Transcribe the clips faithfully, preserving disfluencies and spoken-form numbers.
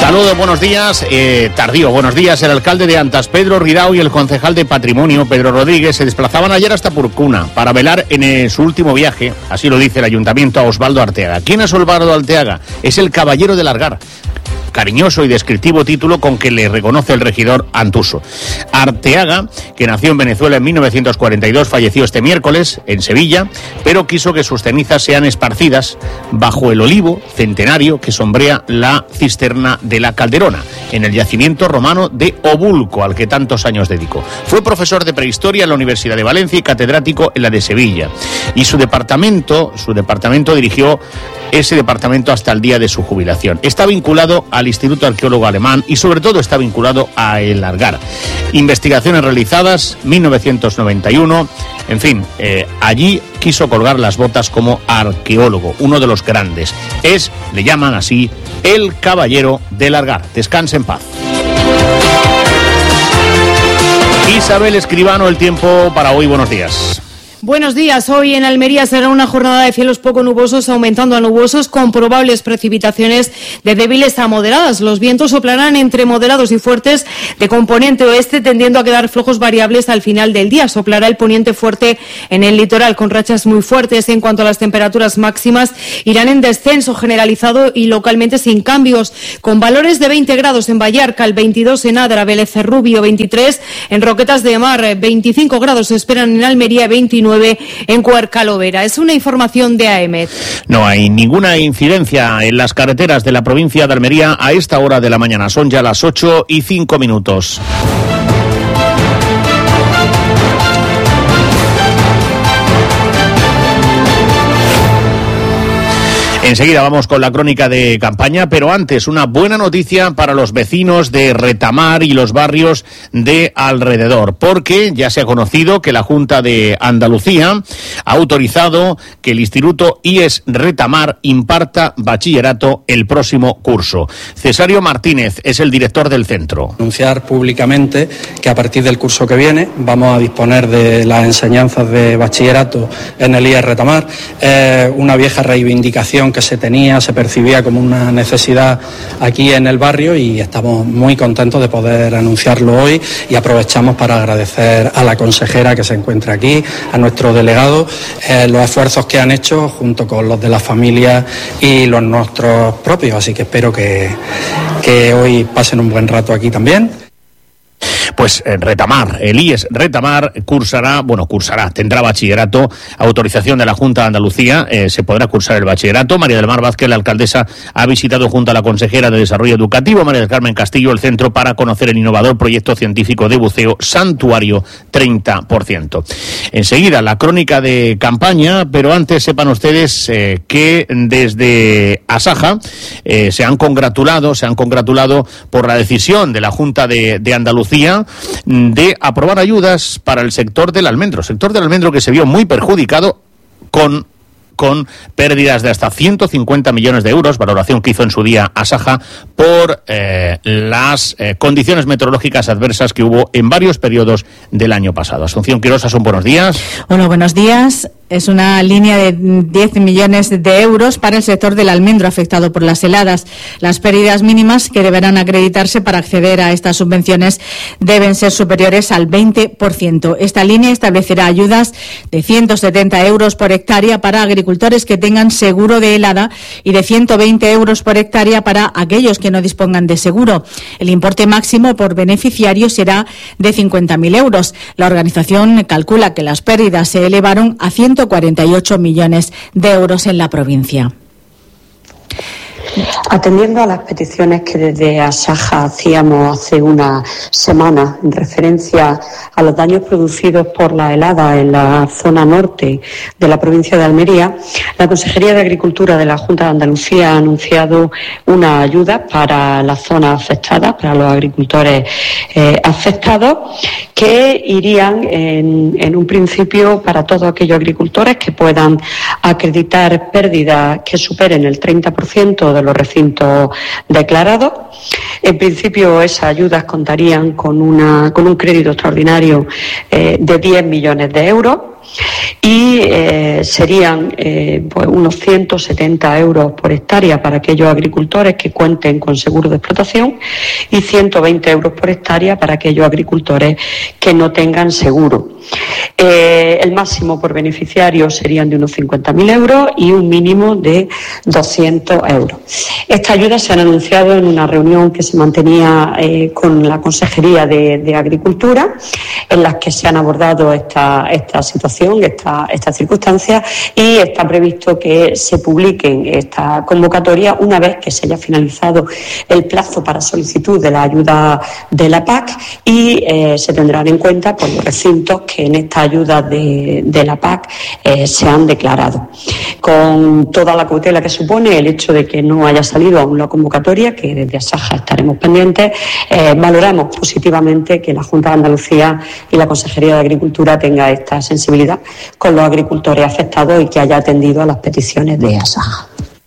Saludos, buenos días. Eh, tardío, buenos días. El alcalde de Antas, Pedro Ridao, y el concejal de Patrimonio, Pedro Rodríguez, se desplazaban ayer hasta Purcuna para velar en eh, su último viaje, así lo dice el ayuntamiento, a Osvaldo Arteaga. ¿Quién es Osvaldo Arteaga? Es el caballero del Algar. Cariñoso y descriptivo título con que le reconoce el regidor Antuso. Arteaga, que nació en Venezuela en mil novecientos cuarenta y dos, falleció este miércoles en Sevilla, pero quiso que sus cenizas sean esparcidas bajo el olivo centenario que sombrea la cisterna de la Calderona, en el yacimiento romano de Obulco, al que tantos años dedicó. Fue profesor de prehistoria en la Universidad de Valencia y catedrático en la de Sevilla. Y su departamento, su departamento dirigió ese departamento hasta el día de su jubilación. Está vinculado al Instituto Arqueólogo Alemán y sobre todo está vinculado a El Algar. Investigaciones realizadas, mil novecientos noventa y uno, en fin, eh, allí quiso colgar las botas como arqueólogo, uno de los grandes. Es, le llaman así, el caballero del Algar. Descanse en paz. Isabel Escribano, el tiempo para hoy, buenos días. Buenos días. Hoy en Almería será una jornada de cielos poco nubosos, aumentando a nubosos, con probables precipitaciones de débiles a moderadas. Los vientos soplarán entre moderados y fuertes de componente oeste, tendiendo a quedar flojos variables al final del día. Soplará el poniente fuerte en el litoral, con rachas muy fuertes. En cuanto a las temperaturas máximas, irán en descenso generalizado y localmente sin cambios, con valores de veinte grados en Vallarcal, veintidós en Adra, Vélez Rubio, veintitrés en Roquetas de Mar, veinticinco grados se esperan en Almería, veintinueve en Cuercalovera. Es una información de A E M E T. No hay ninguna incidencia en las carreteras de la provincia de Almería a esta hora de la mañana. Son ya las ocho y cinco minutos. Enseguida vamos con la crónica de campaña, pero antes una buena noticia para los vecinos de Retamar y los barrios de alrededor, porque ya se ha conocido que la Junta de Andalucía ha autorizado que el Instituto I E S Retamar imparta bachillerato el próximo curso. Cesario Martínez es el director del centro. Anunciar públicamente que a partir del curso que viene vamos a disponer de las enseñanzas de bachillerato en el I E S Retamar. Eh, una vieja reivindicación que se tenía, se percibía como una necesidad aquí en el barrio, y estamos muy contentos de poder anunciarlo hoy, y aprovechamos para agradecer a la consejera que se encuentra aquí, a nuestro delegado, eh, los esfuerzos que han hecho junto con los de la familia y los nuestros propios, así que espero que, que hoy pasen un buen rato aquí también. Pues eh, Retamar, el I E S Retamar cursará, bueno, cursará, tendrá bachillerato, autorización de la Junta de Andalucía, eh, se podrá cursar el bachillerato. María del Mar Vázquez, la alcaldesa, ha visitado junto a la consejera de Desarrollo Educativo, María del Carmen Castillo, el centro para conocer el innovador proyecto científico de buceo Santuario treinta por ciento. Enseguida, la crónica de campaña, pero antes sepan ustedes eh, que desde Asaja eh, se han congratulado, se han congratulado por la decisión de la Junta de, de Andalucía de aprobar ayudas para el sector del almendro, sector del almendro que se vio muy perjudicado con con pérdidas de hasta ciento cincuenta millones de euros, valoración que hizo en su día Asaja por eh, las eh, condiciones meteorológicas adversas que hubo en varios periodos del año pasado. Asunción Quirosa, son buenos días. Hola, buenos días. Es una línea de diez millones de euros para el sector del almendro afectado por las heladas. Las pérdidas mínimas que deberán acreditarse para acceder a estas subvenciones deben ser superiores al veinte por ciento. Esta línea establecerá ayudas de ciento setenta euros por hectárea para agricultores que tengan seguro de helada y de ciento veinte euros por hectárea para aquellos que no dispongan de seguro. El importe máximo por beneficiario será de cincuenta mil euros. La organización calcula que las pérdidas se elevaron a ciento cuarenta y ocho millones de euros en la provincia. Atendiendo a las peticiones que desde Asaja hacíamos hace una semana en referencia a los daños producidos por la helada en la zona norte de la provincia de Almería, la Consejería de Agricultura de la Junta de Andalucía ha anunciado una ayuda para la zona afectada, para los agricultores eh, afectados, que irían en, en un principio para todos aquellos agricultores que puedan acreditar pérdidas que superen el treinta por ciento de los recintos declarados. En principio, esas ayudas contarían con una con un crédito extraordinario eh, de diez millones de euros. y eh, serían eh, pues unos ciento setenta euros por hectárea para aquellos agricultores que cuenten con seguro de explotación y ciento veinte euros por hectárea para aquellos agricultores que no tengan seguro. Eh, el máximo por beneficiario serían de unos cincuenta mil euros y un mínimo de doscientos euros. Estas ayudas se han anunciado en una reunión que se mantenía eh, con la Consejería de, de Agricultura, en las que se han abordado esta, esta situación, esta, esta circunstancia, y está previsto que se publiquen esta convocatoria una vez que se haya finalizado el plazo para solicitud de la ayuda de la P A C y eh, se tendrán en cuenta por los recintos que en esta ayuda de, de la P A C eh, se han declarado. Con toda la cautela que supone el hecho de que no haya salido aún la convocatoria, que desde Asaja estaremos pendientes, eh, valoramos positivamente que la Junta de Andalucía y la Consejería de Agricultura tenga esta sensibilidad con los agricultores afectados y que haya atendido a las peticiones de Asaja.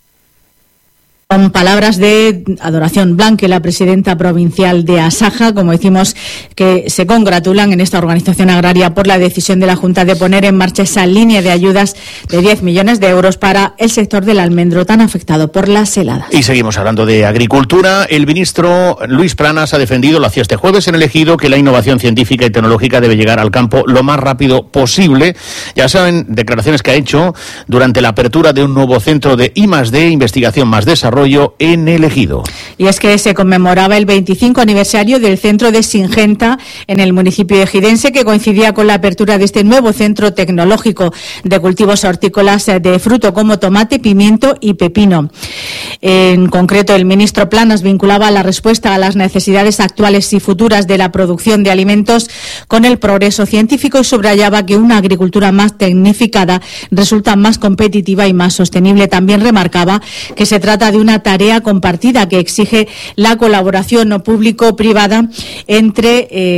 Con palabras de Adoración Blanque, la presidenta provincial de Asaja, como decimos, que se congratulan en esta organización agraria por la decisión de la Junta de poner en marcha esa línea de ayudas de diez millones de euros para el sector del almendro tan afectado por las heladas. Y seguimos hablando de agricultura. El ministro Luis Planas ha defendido, lo hacía este jueves en el Ejido, que la innovación científica y tecnológica debe llegar al campo lo más rápido posible. Ya saben, declaraciones que ha hecho durante la apertura de un nuevo centro de I más D, Investigación más Desarrollo, en el Ejido. Y es que se conmemoraba el veinticinco aniversario del centro de Singenta en el municipio ejidense, que coincidía con la apertura de este nuevo centro tecnológico de cultivos hortícolas de fruto como tomate, pimiento y pepino. En concreto, el ministro Planas vinculaba la respuesta a las necesidades actuales y futuras de la producción de alimentos con el progreso científico y subrayaba que una agricultura más tecnificada resulta más competitiva y más sostenible. También remarcaba que se trata de una tarea compartida que exige la colaboración público-privada entre, eh,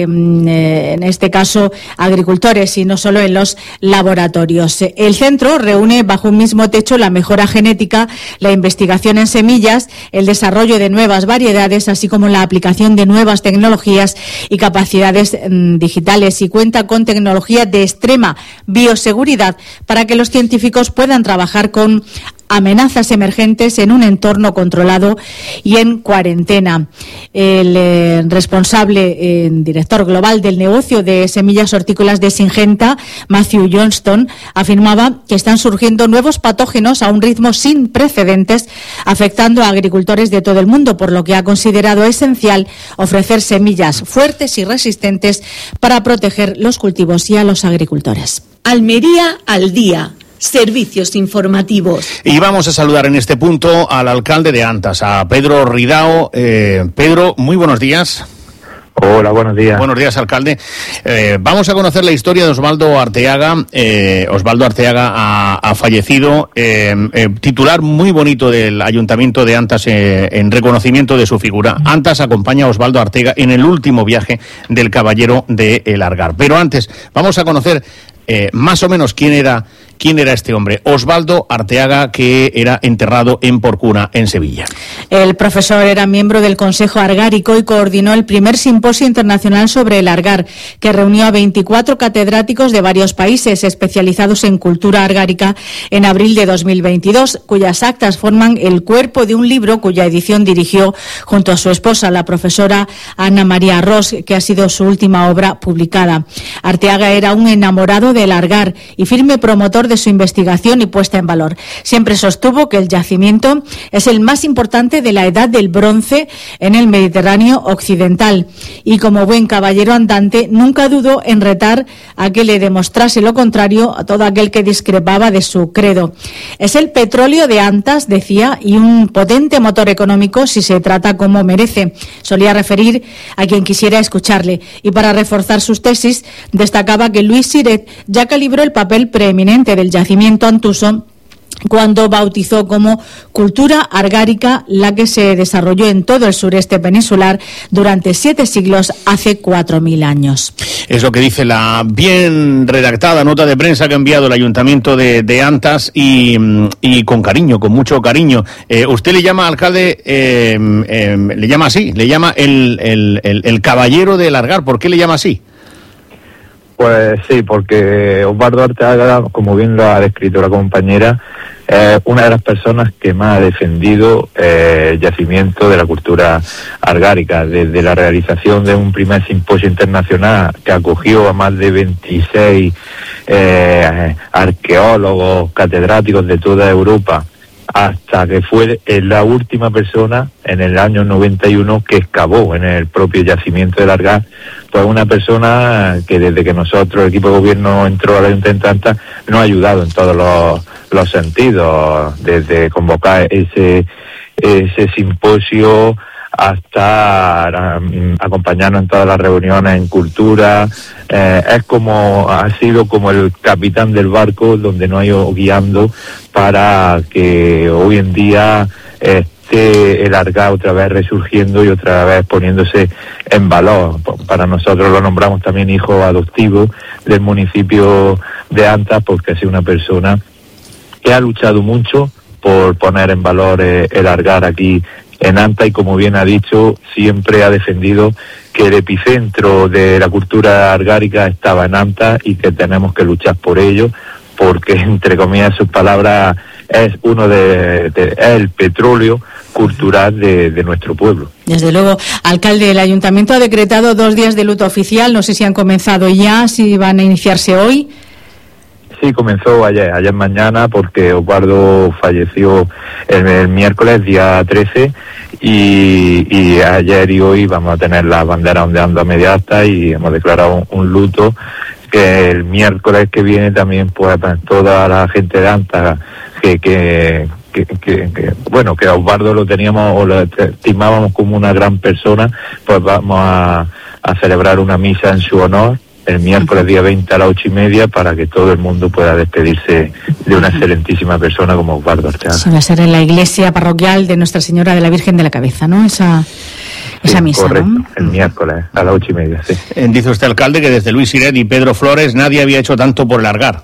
en este caso, agricultores y no solo en los laboratorios. El centro reúne bajo un mismo techo la mejora genética, la investigación en semillas, el desarrollo de nuevas variedades, así como la aplicación de nuevas tecnologías y capacidades mm, digitales, y cuenta con tecnología de extrema bioseguridad para que los científicos puedan trabajar con amenazas emergentes en un entorno controlado y en cuarentena. El eh, responsable, eh, director global del negocio de semillas hortícolas de Singenta, Matthew Johnston, afirmaba que están surgiendo nuevos patógenos a un ritmo sin precedentes, afectando a agricultores de todo el mundo, por lo que ha considerado esencial ofrecer semillas fuertes y resistentes para proteger los cultivos y a los agricultores. Almería al día. Servicios informativos. Y vamos a saludar en este punto al alcalde de Antas, a Pedro Ridao. Eh, Pedro, muy buenos días. Hola, buenos días. Buenos días, alcalde. Eh, vamos a conocer la historia de Osvaldo Arteaga. Eh, Osvaldo Arteaga ha, ha fallecido. Eh, eh, titular muy bonito del Ayuntamiento de Antas eh, en reconocimiento de su figura. Antas acompaña a Osvaldo Arteaga en el último viaje del Caballero de El Argar. Pero antes, vamos a conocer eh, más o menos quién era quién era este hombre, Osvaldo Arteaga, que era enterrado en Porcuna, en Sevilla. El profesor era miembro del Consejo Argárico y coordinó el primer simposio internacional sobre el Argar, que reunió a veinticuatro catedráticos de varios países especializados en cultura argárica en abril de dos mil veintidós, cuyas actas forman el cuerpo de un libro cuya edición dirigió junto a su esposa, la profesora Ana María Ros, que ha sido su última obra publicada. Arteaga era un enamorado del Argar y firme promotor de su investigación y puesta en valor. Siempre sostuvo que el yacimiento es el más importante de la Edad del Bronce en el Mediterráneo occidental, y como buen caballero andante nunca dudó en retar a que le demostrase lo contrario a todo aquel que discrepaba de su credo. Es el petróleo de Antas, decía, y un potente motor económico si se trata como merece. Solía referir a quien quisiera escucharle, y para reforzar sus tesis destacaba que Luis Siret ya calibró el papel preeminente del yacimiento antuso cuando bautizó como cultura argárica la que se desarrolló en todo el sureste peninsular durante siete siglos, hace cuatro mil años. Es lo que dice la bien redactada nota de prensa que ha enviado el Ayuntamiento de, de Antas, y, y con cariño, con mucho cariño. Eh, usted le llama, alcalde, eh, eh, le llama así, le llama el, el, el, el caballero del Argar. ¿Por qué le llama así? Pues sí, porque Osvaldo Arteaga, como bien lo ha descrito la compañera, es una de las personas que más ha defendido eh, el yacimiento de la cultura argárica, desde la realización de un primer simposio internacional que acogió a más de veintiséis eh, arqueólogos, catedráticos de toda Europa, hasta que fue la última persona en el año noventa y uno que excavó en el propio yacimiento del Argar. Pues una persona que desde que nosotros, el equipo de gobierno, entró a la Ayuntamiento de Anta, nos ha ayudado en todos los, los sentidos, desde convocar ese, ese simposio hasta um, acompañarnos en todas las reuniones en cultura. Eh, es como, ha sido como el capitán del barco donde nos ha ido guiando para que hoy en día esté el Argar otra vez resurgiendo y otra vez poniéndose en valor. Para nosotros lo nombramos también hijo adoptivo del municipio de Anta, porque ha sido una persona que ha luchado mucho por poner en valor eh, el Argar aquí en Anta, y como bien ha dicho, siempre ha defendido que el epicentro de la cultura argárica estaba en Anta y que tenemos que luchar por ello, porque, entre comillas, sus palabras, es uno de, de es el petróleo cultural de, de nuestro pueblo. Desde luego. Alcalde, el Ayuntamiento ha decretado dos días de luto oficial, no sé si han comenzado ya, si van a iniciarse hoy. Sí, comenzó ayer, ayer mañana, porque Osvaldo falleció el, el miércoles, día trece, y, y ayer y hoy vamos a tener las banderas ondeando a media asta y hemos declarado un, un luto, que el miércoles que viene también, pues, toda la gente de Anta que, que, que, que, que bueno, que a Osvaldo lo teníamos o lo estimábamos como una gran persona, pues vamos a, a celebrar una misa en su honor el miércoles día veinte a las ocho y media, para que todo el mundo pueda despedirse de una excelentísima persona como Osvaldo Arteaga. Sí, va a ser en la iglesia parroquial de Nuestra Señora de la Virgen de la Cabeza, ¿no? Esa, esa sí, misa, correcto, ¿no? El miércoles a las ocho y media, sí. Dice usted, alcalde, que desde Luis Siret y Pedro Flores nadie había hecho tanto por el Argar.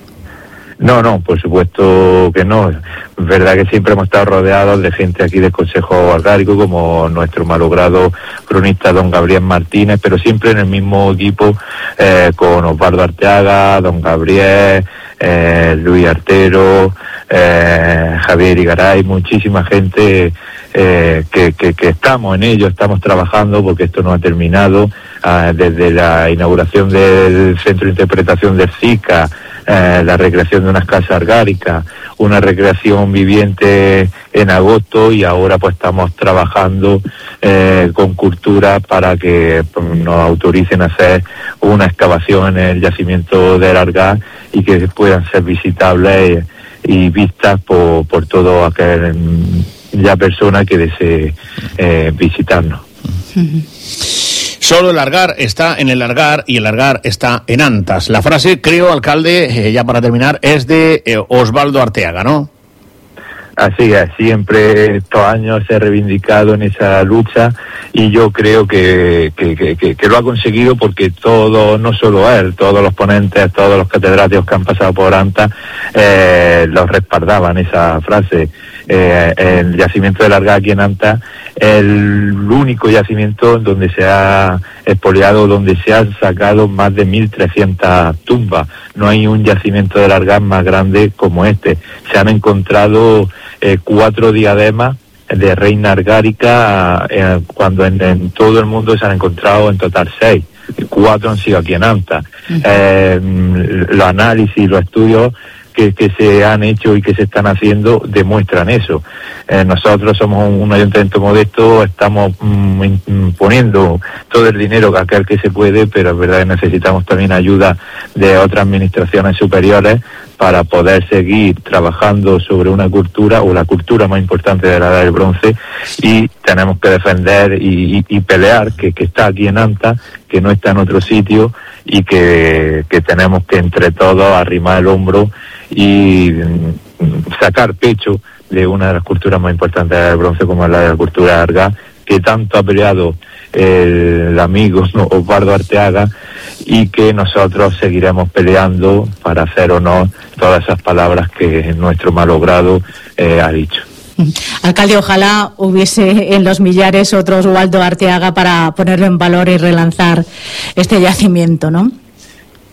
No, no, por supuesto que no. Es verdad que siempre hemos estado rodeados de gente aquí del Consejo Argárico, como nuestro malogrado cronista don Gabriel Martínez, pero siempre en el mismo equipo, eh, con Osvaldo Arteaga, don Gabriel, eh, Luis Artero, eh, Javier Igaray, muchísima gente eh, que, que, que estamos en ello, estamos trabajando, porque esto no ha terminado. Eh, desde la inauguración del Centro de Interpretación del SICA, Eh, la recreación de unas casas argáricas, una recreación viviente en agosto, y ahora pues estamos trabajando eh, con cultura para que pues, nos autoricen a hacer una excavación en el yacimiento del Argar y que puedan ser visitables y vistas por, por todo aquel ya persona que desee eh, visitarnos. Solo el Argar está en el Argar y el Argar está en Antas. La frase, creo, alcalde, eh, ya para terminar, es de eh, Osvaldo Arteaga, ¿no? Así es, siempre estos años se ha reivindicado en esa lucha, y yo creo que, que, que, que, que lo ha conseguido, porque todo, no solo él, todos los ponentes, todos los catedráticos que han pasado por Anta eh, los respaldaban esa frase. Eh, el yacimiento del Argar aquí en Anta es el único yacimiento donde se ha expoliado, donde se han sacado más de mil trescientas tumbas. No hay un yacimiento del Argar más grande como este. Se han encontrado eh, cuatro diademas de reina argárica, eh, cuando en, en todo el mundo se han encontrado en total seis. Cuatro han sido aquí en Anta. Eh, los análisis, los estudios que, que se han hecho y que se están haciendo demuestran eso. Eh, nosotros somos un, un ayuntamiento modesto, estamos mm, poniendo todo el dinero que aquel que se puede, pero es verdad que necesitamos también ayuda de otras administraciones superiores para poder seguir trabajando sobre una cultura, o la cultura más importante de la Edad del Bronce, y tenemos que defender y, y, y pelear que, que está aquí en Anta, que no está en otro sitio, y que, que tenemos que entre todos arrimar el hombro y sacar pecho de una de las culturas más importantes del bronce, como es la de la cultura Argar, que tanto ha peleado el amigo ¿no? Osvaldo Arteaga, y que nosotros seguiremos peleando para hacer honor todas esas palabras que nuestro malogrado eh, ha dicho. Alcalde, ojalá hubiese en los Millares otro Osvaldo Arteaga para ponerlo en valor y relanzar este yacimiento, ¿no?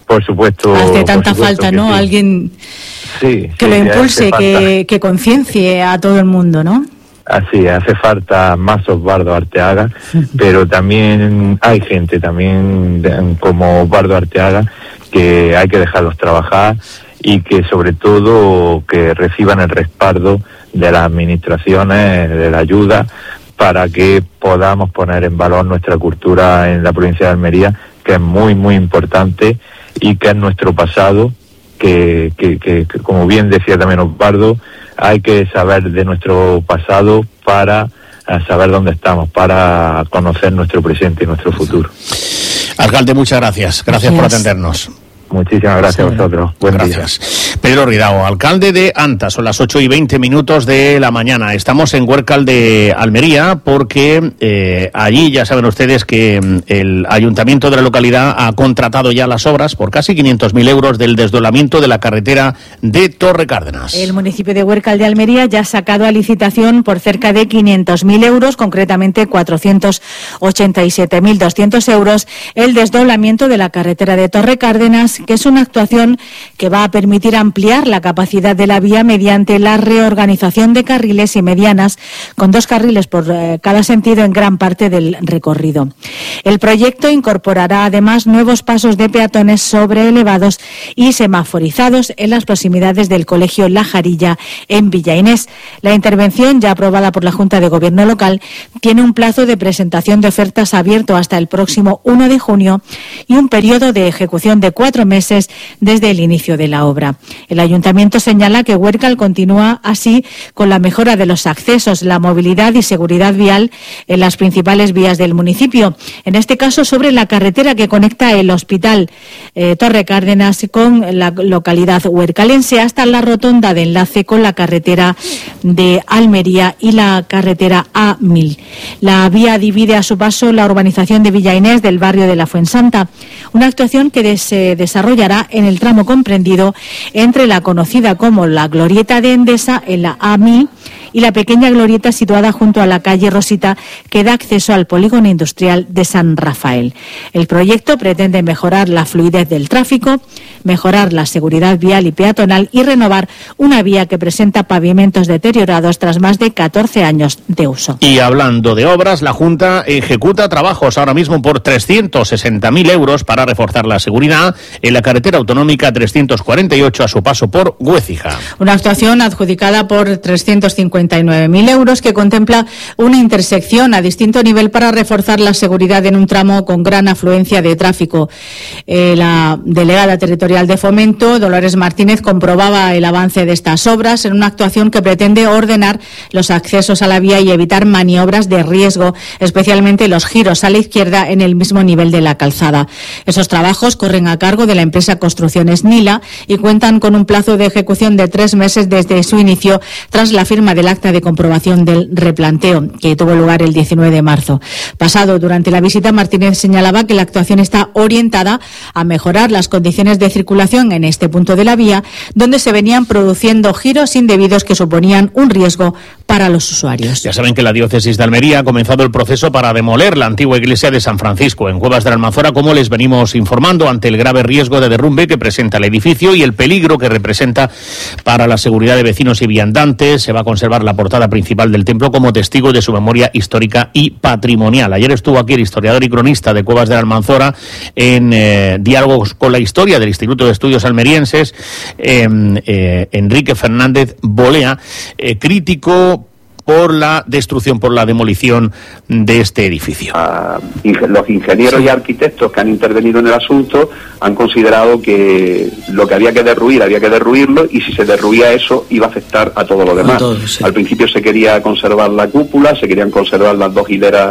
Por supuesto. Hace tanta por supuesto falta, ¿no? Sí. Alguien sí, que sí, lo impulse, que, que conciencie a todo el mundo, ¿no? Así, hace falta más Osvaldo Arteaga, pero también hay gente también de, como Osvaldo Arteaga, que hay que dejarlos trabajar y que sobre todo que reciban el respaldo de las administraciones, de la ayuda, para que podamos poner en valor nuestra cultura en la provincia de Almería, que es muy, muy importante y que es nuestro pasado, que, que, que, que como bien decía también Osvaldo, hay que saber de nuestro pasado para saber dónde estamos, para conocer nuestro presente y nuestro futuro. Alcalde, muchas gracias. Gracias, gracias. por atendernos. Muchísimas gracias sí. a vosotros. Buen gracias. Día. Pedro Ridao, alcalde de Anta, son las ocho y veinte minutos de la mañana. Estamos en Huércal de Almería porque eh, allí ya saben ustedes que el ayuntamiento de la localidad ha contratado ya las obras por casi quinientos mil euros del desdoblamiento de la carretera de Torre Cárdenas. El municipio de Huércal de Almería ya ha sacado a licitación por cerca de quinientos mil euros, concretamente cuatrocientos ochenta y siete mil doscientos euros, el desdoblamiento de la carretera de Torre Cárdenas, que es una actuación que va a permitir ampliar la capacidad de la vía mediante la reorganización de carriles y medianas, con dos carriles por eh, cada sentido en gran parte del recorrido. El proyecto incorporará además nuevos pasos de peatones sobreelevados y semaforizados en las proximidades del Colegio La Jarilla en Villa Inés. La intervención, ya aprobada por la Junta de Gobierno local, tiene un plazo de presentación de ofertas abierto hasta el próximo uno de junio y un periodo de ejecución de cuatro meses desde el inicio de la obra. El ayuntamiento señala que Huércal continúa así con la mejora de los accesos, la movilidad y seguridad vial en las principales vías del municipio. En este caso, sobre la carretera que conecta el Hospital eh, Torre Cárdenas con la localidad huercalense hasta la rotonda de enlace con la carretera de Almería y la carretera A mil. La vía divide a su paso la urbanización de Villa Inés del barrio de la Fuensanta, una actuación que se desarrollará en el tramo comprendido entre la conocida como la Glorieta de Endesa en la A mil y la pequeña glorieta situada junto a la calle Rosita que da acceso al polígono industrial de San Rafael. El proyecto pretende mejorar la fluidez del tráfico, mejorar la seguridad vial y peatonal y renovar una vía que presenta pavimentos deteriorados tras más de catorce años de uso. Y hablando de obras, la Junta ejecuta trabajos ahora mismo por trescientos sesenta mil euros para reforzar la seguridad en la carretera autonómica trescientos cuarenta y ocho a su paso por Güécija. Una actuación adjudicada por trescientos cincuenta y nueve mil euros que contempla una intersección a distinto nivel para reforzar la seguridad en un tramo con gran afluencia de tráfico. Eh, la delegada territorial de Fomento, Dolores Martínez, comprobaba el avance de estas obras en una actuación que pretende ordenar los accesos a la vía y evitar maniobras de riesgo, especialmente los giros a la izquierda en el mismo nivel de la calzada. Esos trabajos corren a cargo de la empresa Construcciones Nila y cuentan con un plazo de ejecución de tres meses desde su inicio, tras la firma del acta de comprobación del replanteo, que tuvo lugar el diecinueve de marzo. Pasado durante la visita, Martínez señalaba que la actuación está orientada a mejorar las condiciones de circulación en este punto de la vía, donde se venían produciendo giros indebidos que suponían un riesgo para los usuarios. Ya saben que la diócesis de Almería ha comenzado el proceso para demoler la antigua iglesia de San Francisco en Cuevas de la Almanzora, como les venimos informando, ante el grave riesgo de derrumbe que presenta el edificio y el peligro que representa para la seguridad de vecinos y viandantes. Se va a conservar la portada principal del templo como testigo de su memoria histórica y patrimonial. Ayer estuvo aquí el historiador y cronista de Cuevas de la Almanzora en eh, diálogos con la historia del Instituto de Estudios Almerienses, eh, eh, Enrique Fernández Bolea, eh, crítico por la destrucción, por la demolición de este edificio. Uh, los ingenieros y arquitectos que han intervenido en el asunto han considerado que lo que había que derruir, había que derruirlo, y si se derruía eso iba a afectar a todo lo demás. Todo, sí. Al principio se quería conservar la cúpula, se querían conservar las dos hileras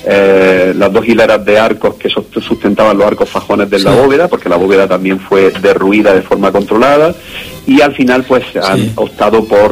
Eh, las dos hileras de arcos que sustentaban los arcos fajones de sí. la bóveda, porque la bóveda también fue derruida de forma controlada, y al final pues sí. han optado por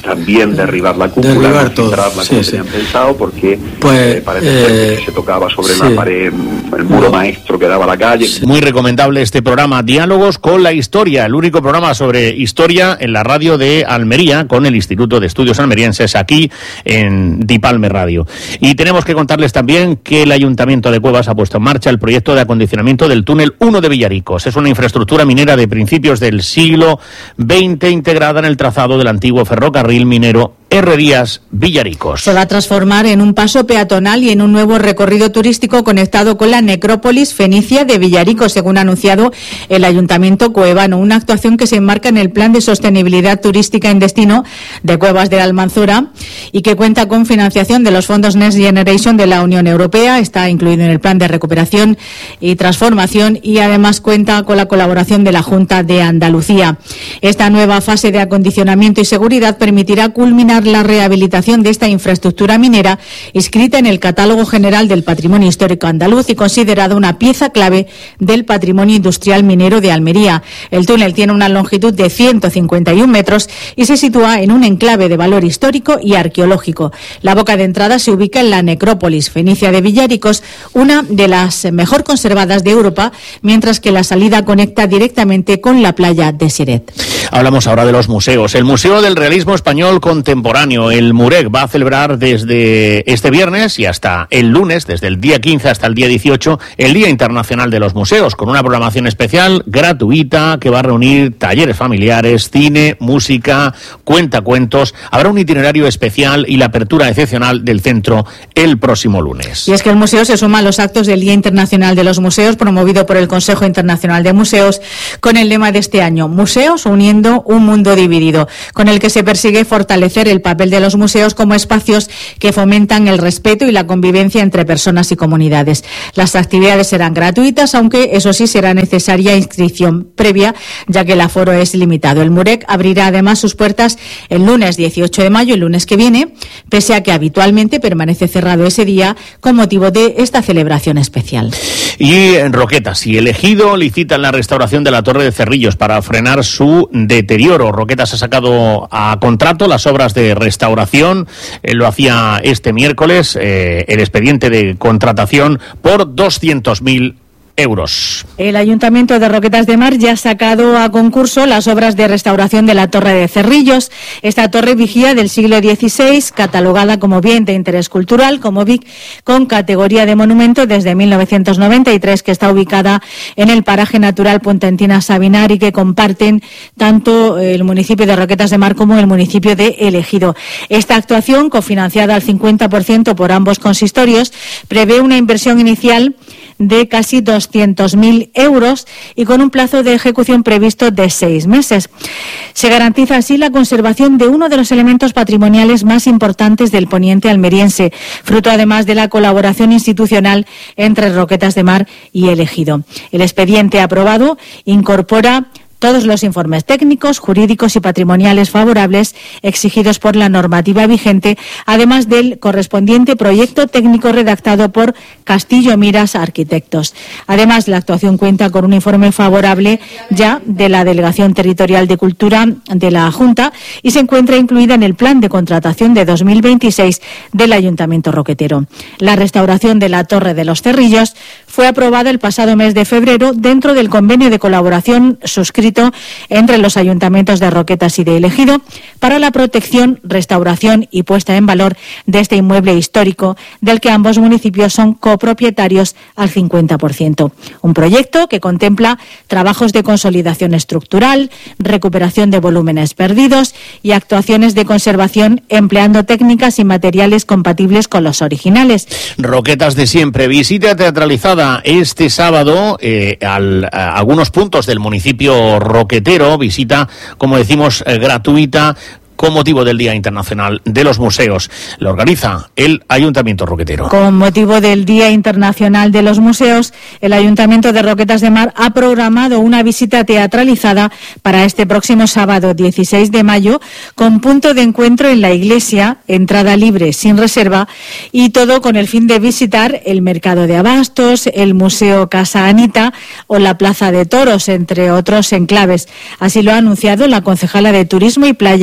también derribar la cúpula, derribar todo, entrarla sí, como sí. tenían pensado, porque pues, eh, parece eh, que se tocaba sobre sí. la pared, el muro maestro que daba a la calle. Muy recomendable este programa, Diálogos con la Historia, el único programa sobre historia en la radio de Almería, con el Instituto de Estudios Almerienses, aquí en Dipalme Radio. Y tenemos que contarles también que el Ayuntamiento de Cuevas ha puesto en marcha el proyecto de acondicionamiento del túnel uno de Villaricos. Es una infraestructura minera de principios del siglo veinte integrada en el trazado del antiguo ferrocarril minero Herrerías Villaricos. Se va a transformar en un paso peatonal y en un nuevo recorrido turístico conectado con la necrópolis fenicia de Villaricos, según ha anunciado el Ayuntamiento cuevano. Una actuación que se enmarca en el Plan de Sostenibilidad Turística en Destino de Cuevas de la Almanzora y que cuenta con financiación de los fondos Next Generation de la Unión Europea. Está incluido en el Plan de Recuperación y Transformación y además cuenta con la colaboración de la Junta de Andalucía. Esta nueva fase de acondicionamiento y seguridad permitirá culminar la rehabilitación de esta infraestructura minera inscrita en el Catálogo General del Patrimonio Histórico Andaluz y considerada una pieza clave del patrimonio industrial minero de Almería. El túnel tiene una longitud de ciento cincuenta y un metros y se sitúa en un enclave de valor histórico y arqueológico. La boca de entrada se ubica en la necrópolis fenicia de Villaricos, una de las mejor conservadas de Europa, mientras que la salida conecta directamente con la playa de Siret. Hablamos ahora de los museos. El Museo del Realismo Español Contemporáneo, el MUREC, va a celebrar desde este viernes y hasta el lunes, desde el día quince hasta el día dieciocho, el Día Internacional de los Museos, con una programación especial gratuita que va a reunir talleres familiares, cine, música, cuentacuentos. Habrá un itinerario especial y la apertura excepcional del centro el próximo lunes. Y es que el museo se suma a los actos del Día Internacional de los Museos, promovido por el Consejo Internacional de Museos, con el lema de este año: Museos uniendo un mundo dividido, con el que se persigue fortalecer el papel de los museos como espacios que fomentan el respeto y la convivencia entre personas y comunidades. Las actividades serán gratuitas, aunque eso sí será necesaria inscripción previa, ya que el aforo es limitado. El MUREC abrirá además sus puertas el lunes dieciocho de mayo, el lunes que viene, pese a que habitualmente permanece cerrado ese día con motivo de esta celebración especial. Y en Roquetas y El Ejido licitan la restauración de la Torre de Cerrillos para frenar su deterioro. Roquetas ha sacado a contrato las obras de restauración, eh, lo hacía este miércoles, eh, el expediente de contratación por doscientos mil euros. El Ayuntamiento de Roquetas de Mar ya ha sacado a concurso las obras de restauración de la Torre de Cerrillos. Esta torre vigía del siglo dieciséis, catalogada como bien de interés cultural, como B I C, con categoría de monumento desde mil novecientos noventa y tres, que está ubicada en el paraje natural Puntentina Sabinar y que comparten tanto el municipio de Roquetas de Mar como el municipio de El Ejido. Esta actuación, cofinanciada al cincuenta por ciento por ambos consistorios, prevé una inversión inicial de casi doscientos mil euros y con un plazo de ejecución previsto de seis meses. Se garantiza así la conservación de uno de los elementos patrimoniales más importantes del poniente almeriense, fruto además de la colaboración institucional entre Roquetas de Mar y El Ejido. El expediente aprobado incorpora todos los informes técnicos, jurídicos y patrimoniales favorables exigidos por la normativa vigente, además del correspondiente proyecto técnico redactado por Castillo Miras Arquitectos. Además, la actuación cuenta con un informe favorable ya de la Delegación Territorial de Cultura de la Junta y se encuentra incluida en el plan de contratación de dos mil veintiséis del Ayuntamiento roquetero. La restauración de la Torre de los Cerrillos fue aprobada el pasado mes de febrero dentro del convenio de colaboración suscrito entre los ayuntamientos de Roquetas y de El Ejido para la protección, restauración y puesta en valor de este inmueble histórico, del que ambos municipios son copropietarios al cincuenta por ciento. Un proyecto que contempla trabajos de consolidación estructural, recuperación de volúmenes perdidos y actuaciones de conservación empleando técnicas y materiales compatibles con los originales. Roquetas de siempre. Visita teatralizada este sábado eh, al, a algunos puntos del municipio roquetero. Visita, como decimos, eh, gratuita, con motivo del Día Internacional de los Museos. Lo organiza el Ayuntamiento roquetero. Con motivo del Día Internacional de los Museos, el Ayuntamiento de Roquetas de Mar ha programado una visita teatralizada para este próximo sábado dieciséis de mayo, con punto de encuentro en la iglesia, entrada libre sin reserva, y todo con el fin de visitar el Mercado de Abastos, el Museo Casa Anita o la Plaza de Toros, entre otros enclaves. Así lo ha anunciado la concejala de Turismo y Playas,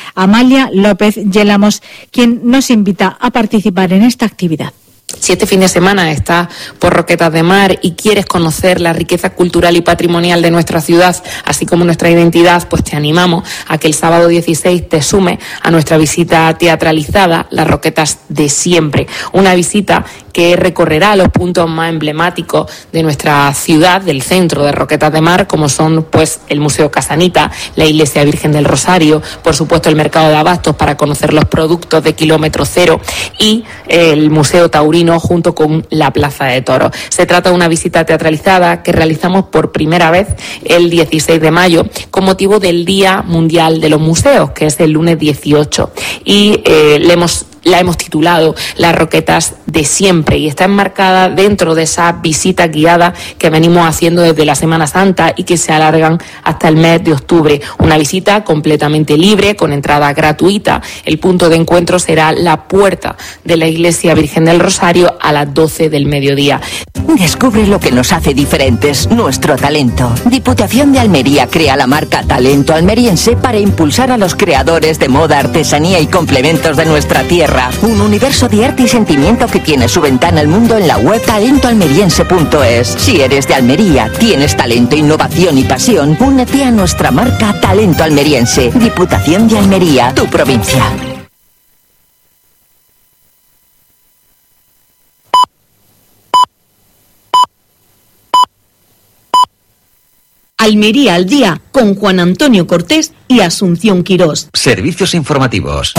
Amalia López Yélamos, quien nos invita a participar en esta actividad. Si este fin de semana estás por Roquetas de Mar y quieres conocer la riqueza cultural y patrimonial de nuestra ciudad, así como nuestra identidad, pues te animamos a que el sábado dieciséis te sumes a nuestra visita teatralizada, Las Roquetas de Siempre. Una visita que recorrerá los puntos más emblemáticos de nuestra ciudad, del centro de Roquetas de Mar, como son pues el Museo Casanita, la Iglesia Virgen del Rosario, por supuesto el Mercado de Abastos para conocer los productos de kilómetro cero y el Museo Taurino junto con la Plaza de Toros. Se trata de una visita teatralizada que realizamos por primera vez el dieciséis de mayo con motivo del Día Mundial de los Museos, que es el lunes dieciocho, y eh, le hemos la hemos titulado Las Roquetas de Siempre y está enmarcada dentro de esa visita guiada que venimos haciendo desde la Semana Santa y que se alargan hasta el mes de octubre. Una visita completamente libre, con entrada gratuita. El punto de encuentro será la puerta de la Iglesia Virgen del Rosario a las doce del mediodía. Descubre lo que nos hace diferentes, nuestro talento. Diputación de Almería crea la marca Talento Almeriense para impulsar a los creadores de moda, artesanía y complementos de nuestra tierra. Un universo de arte y sentimiento que tiene su ventana al mundo en la web talento almeriense punto es. Si eres de Almería, tienes talento, innovación y pasión, únete a nuestra marca Talento Almeriense. Diputación de Almería, tu provincia. Almería al día con Juan Antonio Cortés y Asunción Quirós. Servicios informativos.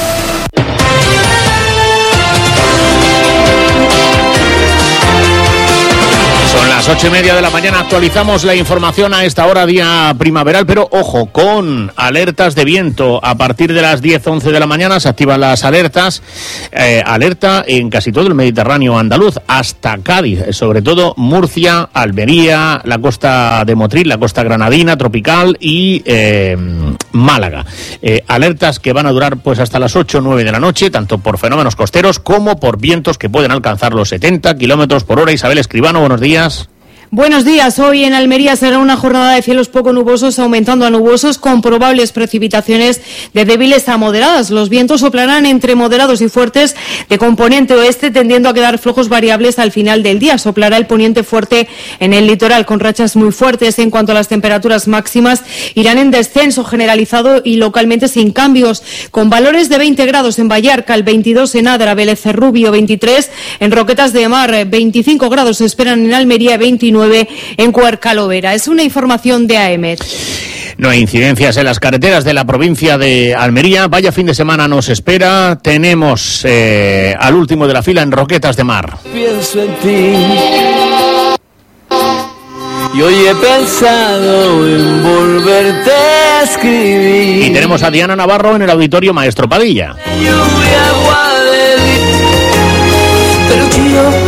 Son las ocho y media de la mañana, actualizamos la información a esta hora, día primaveral, pero ojo, con alertas de viento. A partir de las diez, once de la mañana se activan las alertas, eh, alerta en casi todo el Mediterráneo andaluz, hasta Cádiz, sobre todo Murcia, Almería, la costa de Motril, la costa granadina, tropical y eh, Málaga. Eh, alertas que van a durar pues hasta las ocho o nueve de la noche, tanto por fenómenos costeros como por vientos que pueden alcanzar los setenta kilómetros por hora. Isabel Escribano, buenos días. Buenos días. Hoy en Almería será una jornada de cielos poco nubosos, aumentando a nubosos, con probables precipitaciones de débiles a moderadas. Los vientos soplarán entre moderados y fuertes de componente oeste, tendiendo a quedar flojos variables al final del día. Soplará el poniente fuerte en el litoral, con rachas muy fuertes. En cuanto a las temperaturas máximas, irán en descenso generalizado y localmente sin cambios, con valores de veinte grados en Vallarca, el veintidós en Adra, Vélez Rubio, veintitrés en Roquetas de Mar, veinticinco grados se esperan en Almería, veintinueve en Cuercalovera. Es una información de A E M E T. No hay incidencias en las carreteras de la provincia de Almería. Vaya fin de semana nos espera. Tenemos eh, al último de la fila en Roquetas de Mar. Pienso en ti y hoy he pensado en volverte a escribir. Y tenemos a Diana Navarro en el Auditorio Maestro Padilla. Pero yo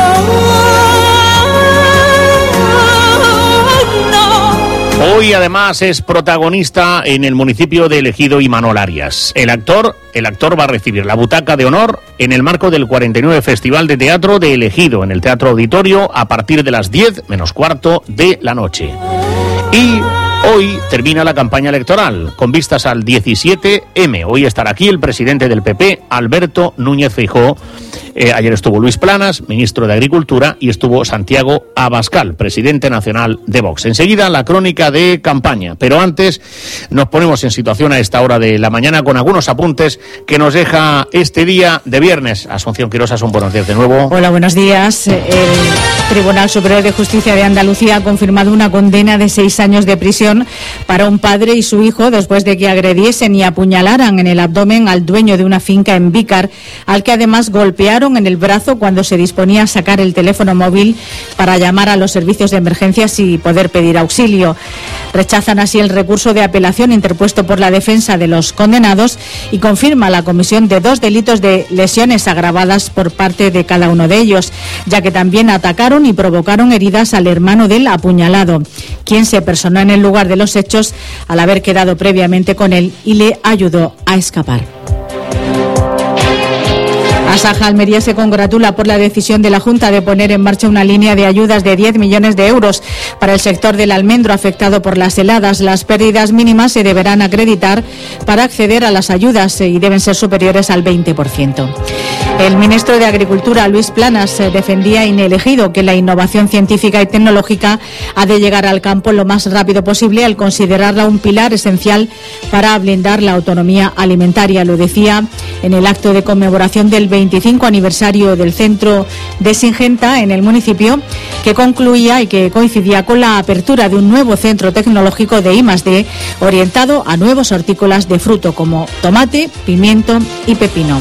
Hoy además es protagonista en el municipio de Ejido Imanol Arias. El actor, el actor va a recibir la butaca de honor en el marco del cuarenta y nueve Festival de Teatro de Ejido en el Teatro Auditorio a partir de las diez menos cuarto de la noche. Y hoy termina la campaña electoral con vistas al diecisiete eme. Hoy estará aquí el presidente del P P, Alberto Núñez Feijóo. Eh, ayer estuvo Luis Planas, ministro de Agricultura, y estuvo Santiago Abascal, presidente nacional de Vox. Enseguida la crónica de campaña, pero antes nos ponemos en situación a esta hora de la mañana con algunos apuntes que nos deja este día de viernes. Asunción Quirós, un buenos días de nuevo. Hola, buenos días. El Tribunal Superior de Justicia de Andalucía ha confirmado una condena de seis años de prisión para un padre y su hijo después de que agrediesen y apuñalaran en el abdomen al dueño de una finca en Vícar, al que además golpearon en el brazo cuando se disponía a sacar el teléfono móvil para llamar a los servicios de emergencias y poder pedir auxilio. Rechazan así el recurso de apelación interpuesto por la defensa de los condenados y confirma la comisión de dos delitos de lesiones agravadas por parte de cada uno de ellos, ya que también atacaron y provocaron heridas al hermano del apuñalado, quien se personó en el lugar de los hechos al haber quedado previamente con él y le ayudó a escapar. Asaja Almería se congratula por la decisión de la Junta de poner en marcha una línea de ayudas de diez millones de euros para el sector del almendro afectado por las heladas. Las pérdidas mínimas se deberán acreditar para acceder a las ayudas y deben ser superiores al veinte por ciento. El ministro de Agricultura, Luis Planas, defendía inelegido que la innovación científica y tecnológica ha de llegar al campo lo más rápido posible, al considerarla un pilar esencial para blindar la autonomía alimentaria. Lo decía en el acto de conmemoración del veinticinco aniversario del centro de Singenta en el municipio, que concluía y que coincidía con la apertura de un nuevo centro tecnológico de I más D orientado a nuevos hortícolas de fruto como tomate, pimiento y pepino.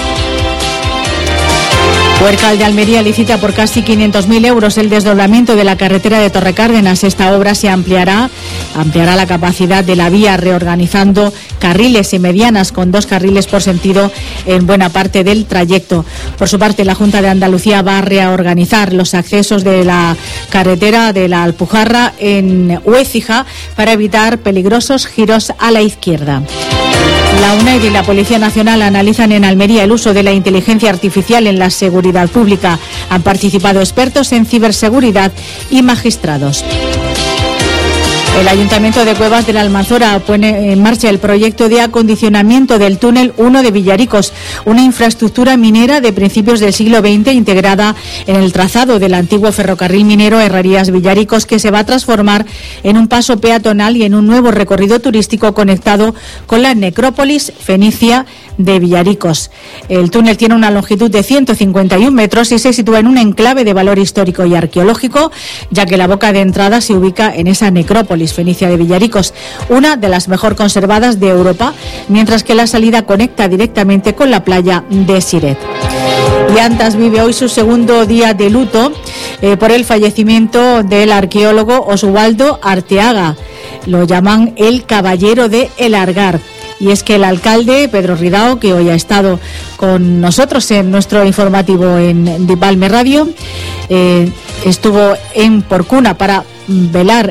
Huércal de Almería licita por casi quinientos mil euros el desdoblamiento de la carretera de Torrecárdenas. Esta obra se ampliará, ampliará la capacidad de la vía, reorganizando carriles y medianas con dos carriles por sentido en buena parte del trayecto. Por su parte, la Junta de Andalucía va a reorganizar los accesos de la carretera de la Alpujarra en Huécija para evitar peligrosos giros a la izquierda. La UNED y la Policía Nacional analizan en Almería el uso de la inteligencia artificial en la seguridad pública. Han participado expertos en ciberseguridad y magistrados. El Ayuntamiento de Cuevas de la Almanzora pone en marcha el proyecto de acondicionamiento del túnel uno de Villaricos, una infraestructura minera de principios del siglo veinte integrada en el trazado del antiguo ferrocarril minero Herrerías Villaricos, que se va a transformar en un paso peatonal y en un nuevo recorrido turístico conectado con la necrópolis fenicia de Villaricos. El túnel tiene una longitud de ciento cincuenta y un metros y se sitúa en un enclave de valor histórico y arqueológico, ya que la boca de entrada se ubica en esa necrópolis fenicia de Villaricos, una de las mejor conservadas de Europa, mientras que la salida conecta directamente con la playa de Siret. Y Antas vive hoy su segundo día de luto eh, por el fallecimiento del arqueólogo Oswaldo Arteaga. Lo llaman el Caballero de El Argar. Y es que el alcalde, Pedro Ridao, que hoy ha estado con nosotros en nuestro informativo en Valme Radio, eh, estuvo en Porcuna para velar